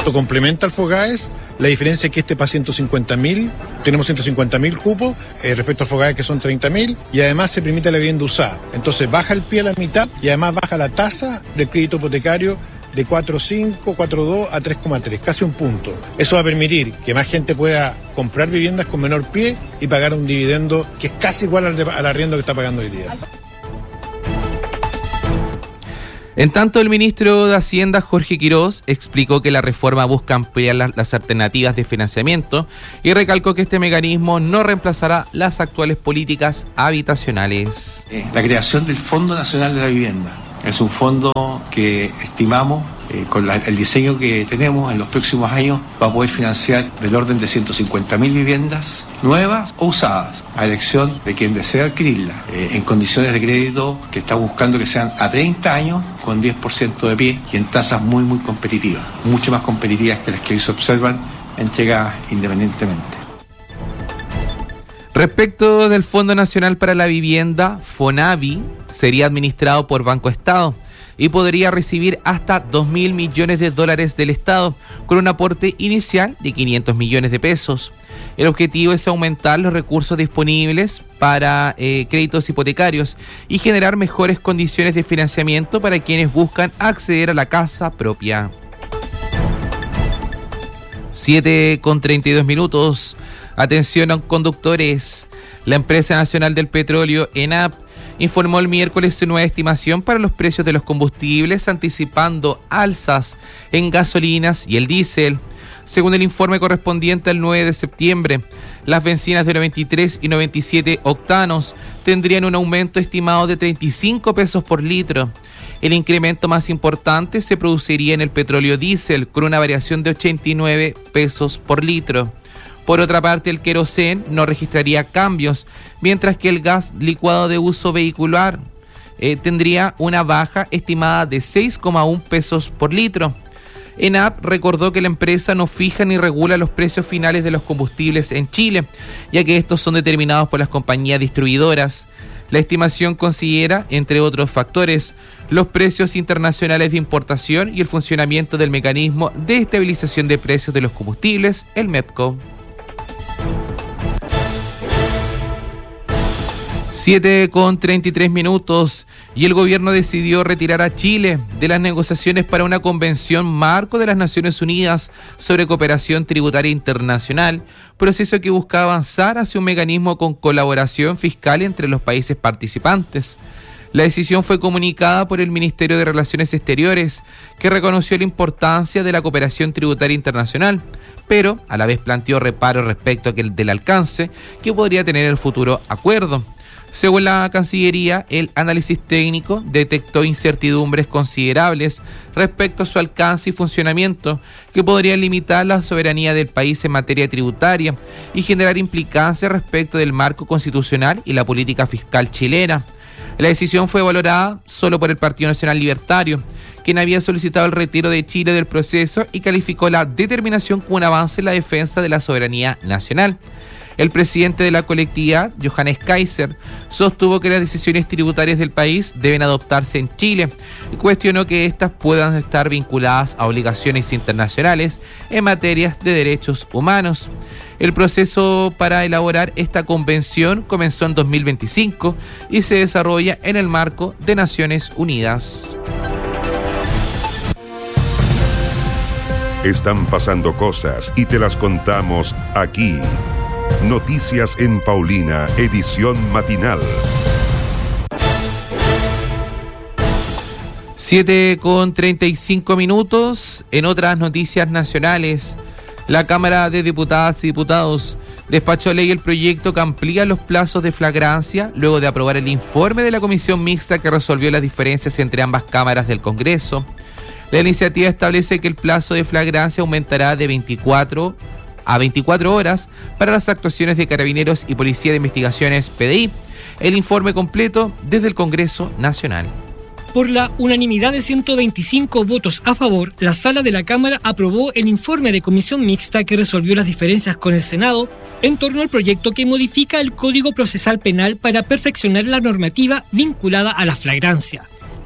Esto complementa al FOGAES, la diferencia es que este para 150.000, tenemos 150.000 cupos respecto al FOGAES que son 30.000, y además se permite la vivienda usada. Entonces baja el pie a la mitad y además baja la tasa del crédito hipotecario de 4,5, 4,2 a 3,3, casi un punto. Eso va a permitir que más gente pueda comprar viviendas con menor pie y pagar un dividendo que es casi igual al arriendo que está pagando hoy día. En tanto, el ministro de Hacienda, Jorge Quirós, explicó que la reforma busca ampliar las alternativas de financiamiento y recalcó que este mecanismo no reemplazará las actuales políticas habitacionales. La creación del Fondo Nacional de la Vivienda es un fondo que estimamos, con el diseño que tenemos en los próximos años, va a poder financiar del orden de 150.000 viviendas nuevas o usadas, a elección de quien desea adquirirla, en condiciones de crédito que está buscando que sean a 30 años, con 10% de pie y en tasas muy, muy competitivas, mucho más competitivas que las que hoy se observan entregadas independientemente. Respecto del Fondo Nacional para la Vivienda, FONAVI sería administrado por Banco Estado y podría recibir hasta 2.000 millones de dólares del Estado, con un aporte inicial de 500 millones de pesos. El objetivo es aumentar los recursos disponibles para créditos hipotecarios y generar mejores condiciones de financiamiento para quienes buscan acceder a la casa propia. 7:32. Atención a conductores. La empresa nacional del petróleo, ENAP, informó el miércoles su nueva estimación para los precios de los combustibles, anticipando alzas en gasolinas y el diésel. Según el informe correspondiente al 9 de septiembre, las bencinas de 93 y 97 octanos tendrían un aumento estimado de 35 pesos por litro. El incremento más importante se produciría en el petróleo diésel, con una variación de 89 pesos por litro. Por otra parte, el querosén no registraría cambios, mientras que el gas licuado de uso vehicular tendría una baja estimada de 6,1 pesos por litro. ENAP recordó que la empresa no fija ni regula los precios finales de los combustibles en Chile, ya que estos son determinados por las compañías distribuidoras. La estimación considera, entre otros factores, los precios internacionales de importación y el funcionamiento del mecanismo de estabilización de precios de los combustibles, el MEPCO. 7:33 y el gobierno decidió retirar a Chile de las negociaciones para una convención marco de las Naciones Unidas sobre cooperación tributaria internacional, proceso que busca avanzar hacia un mecanismo con colaboración fiscal entre los países participantes. La decisión fue comunicada por el Ministerio de Relaciones Exteriores, que reconoció la importancia de la cooperación tributaria internacional, pero a la vez planteó reparos respecto del alcance que podría tener el futuro acuerdo. Según la Cancillería, el análisis técnico detectó incertidumbres considerables respecto a su alcance y funcionamiento, que podrían limitar la soberanía del país en materia tributaria y generar implicancias respecto del marco constitucional y la política fiscal chilena. La decisión fue valorada solo por el Partido Nacional Libertario, quien había solicitado el retiro de Chile del proceso y calificó la determinación como un avance en la defensa de la soberanía nacional. El presidente de la colectividad, Johannes Kaiser, sostuvo que las decisiones tributarias del país deben adoptarse en Chile y cuestionó que éstas puedan estar vinculadas a obligaciones internacionales en materias de derechos humanos. El proceso para elaborar esta convención comenzó en 2025 y se desarrolla en el marco de Naciones Unidas. Están pasando cosas y te las contamos aquí. Noticias en Paulina, edición matinal. 7:35. En otras noticias nacionales, la Cámara de Diputadas y Diputados despachó a ley el proyecto que amplía los plazos de flagrancia luego de aprobar el informe de la comisión mixta que resolvió las diferencias entre ambas cámaras del Congreso. La iniciativa establece que el plazo de flagrancia aumentará de 24 horas para las actuaciones de Carabineros y Policía de Investigaciones PDI. El informe completo desde el Congreso Nacional. Por la unanimidad de 125 votos a favor, la Sala de la Cámara aprobó el informe de comisión mixta que resolvió las diferencias con el Senado en torno al proyecto que modifica el Código Procesal Penal para perfeccionar la normativa vinculada a la flagrancia.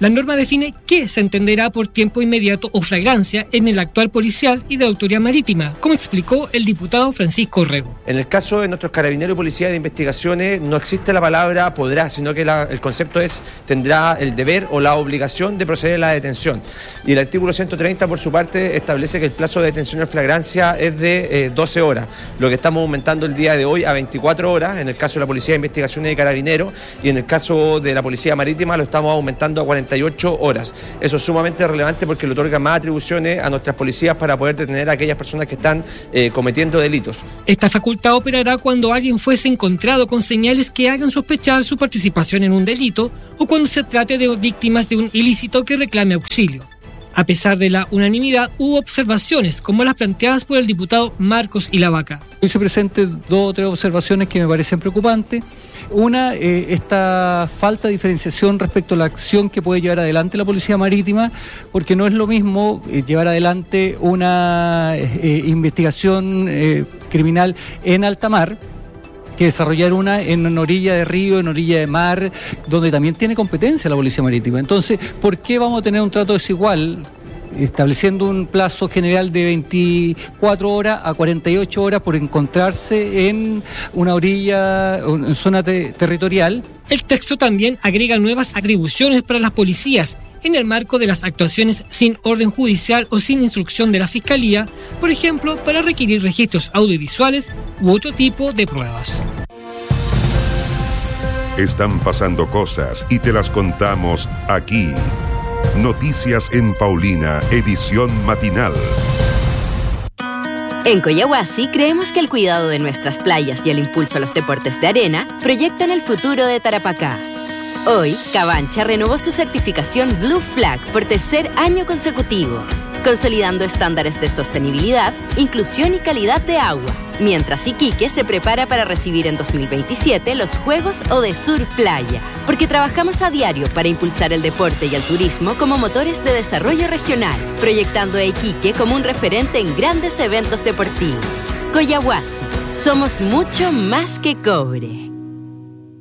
La norma define qué se entenderá por tiempo inmediato o flagrancia en el actual policial y de autoridad marítima, como explicó el diputado Francisco Rego. En el caso de nuestros carabineros y policías de investigaciones no existe la palabra podrá, sino que el concepto es tendrá el deber o la obligación de proceder a la detención. Y el artículo 130 por su parte establece que el plazo de detención en flagrancia es de 12 horas, lo que estamos aumentando el día de hoy a 24 horas en el caso de la Policía de Investigaciones y Carabineros, y en el caso de la Policía Marítima lo estamos aumentando a 48 horas. Eso es sumamente relevante porque le otorga más atribuciones a nuestras policías para poder detener a aquellas personas que están cometiendo delitos. Esta facultad operará cuando alguien fuese encontrado con señales que hagan sospechar su participación en un delito o cuando se trate de víctimas de un ilícito que reclame auxilio. A pesar de la unanimidad, hubo observaciones como las planteadas por el diputado Marcos Ilavaca. Hice presente 2 o 3 observaciones que me parecen preocupantes. Una, esta falta de diferenciación respecto a la acción que puede llevar adelante la Policía Marítima, porque no es lo mismo llevar adelante una investigación criminal en alta mar que desarrollar una en orilla de río, en orilla de mar, donde también tiene competencia la Policía Marítima. Entonces, ¿por qué vamos a tener un trato desigual estableciendo un plazo general de 24 horas a 48 horas por encontrarse en una orilla, en zona territorial? El texto también agrega nuevas atribuciones para las policías en el marco de las actuaciones sin orden judicial o sin instrucción de la Fiscalía, por ejemplo, para requerir registros audiovisuales u otro tipo de pruebas. Están pasando cosas y te las contamos aquí. Noticias en Paulina, edición matinal. En Coyahuasi creemos que el cuidado de nuestras playas y el impulso a los deportes de arena proyectan el futuro de Tarapacá. Hoy, Cabancha renovó su certificación Blue Flag por 3er año consecutivo, consolidando estándares de sostenibilidad, inclusión y calidad de agua, mientras Iquique se prepara para recibir en 2027 los Juegos Odesur Playa, porque trabajamos a diario para impulsar el deporte y el turismo como motores de desarrollo regional, proyectando a Iquique como un referente en grandes eventos deportivos. Coyahuasi, somos mucho más que cobre.